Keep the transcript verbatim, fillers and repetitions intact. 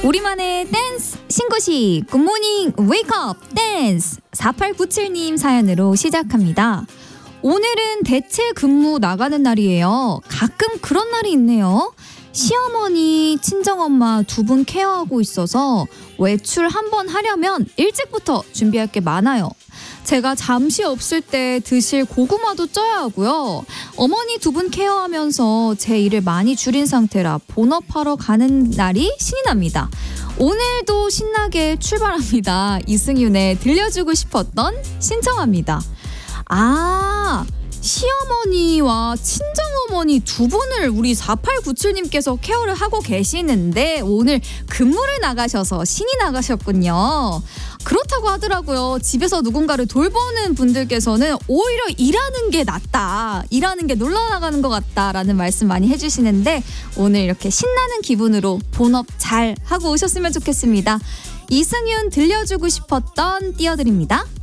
우리만의 댄스 신고식 굿모닝 웨이크업 댄스 사팔구칠님 사연으로 시작합니다. 오늘은 대체 근무 나가는 날이에요. 가끔 그런 날이 있네요. 시어머니, 친정엄마 두 분 케어하고 있어서 외출 한번 하려면 일찍부터 준비할 게 많아요. 제가 잠시 없을 때 드실 고구마도 쪄야 하고요. 어머니 두 분 케어하면서 제 일을 많이 줄인 상태라 본업하러 가는 날이 신이 납니다. 오늘도 신나게 출발합니다. 이승윤의 들려주고 싶었던 신청합니다. 아, 시어머니와 친정어머니 두 분을 우리 사팔구칠님께서 케어를 하고 계시는데 오늘 근무를 나가셔서 신이 나가셨군요. 그렇다고 하더라고요. 집에서 누군가를 돌보는 분들께서는 오히려 일하는 게 낫다, 일하는 게 놀러 나가는 것 같다라는 말씀 많이 해주시는데 오늘 이렇게 신나는 기분으로 본업 잘 하고 오셨으면 좋겠습니다. 이승윤 들려주고 싶었던 띄워드립니다.